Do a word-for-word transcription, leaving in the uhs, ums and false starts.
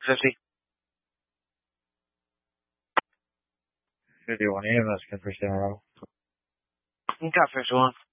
fifty. fifty-one, E M S, can for San Row. Okay, fifty-one.